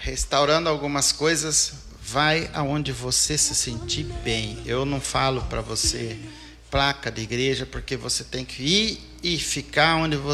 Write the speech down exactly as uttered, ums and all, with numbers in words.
restaurando algumas coisas, vai aonde você se sentir bem. Eu não falo para você placa de igreja, porque você tem que ir e ficar onde